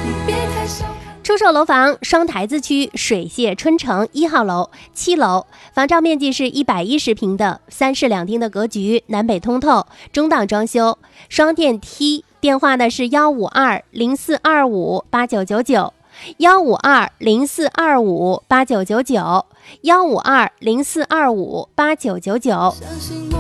出售楼房双台子区水榭春城1号楼7楼，房照面积是110平的3室2厅的格局，南北通透，中档装修，双电梯。电话呢是15204258999，15204258999，15204258999。